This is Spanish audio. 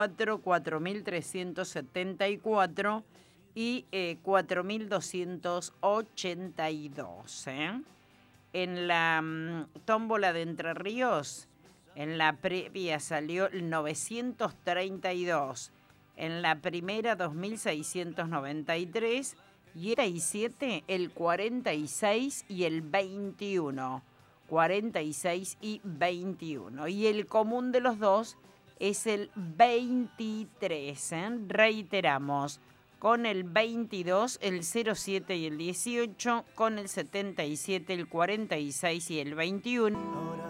4.374 y 4.282. En la tómbola de Entre Ríos, en la previa salió el 932, en la primera 2.693 y era y 7 el 46 y el 21. 46 y 21. Y el común de los dos es el 23. Reiteramos, con el 22, el 07 y el 18, con el 77, el 46 y el 21.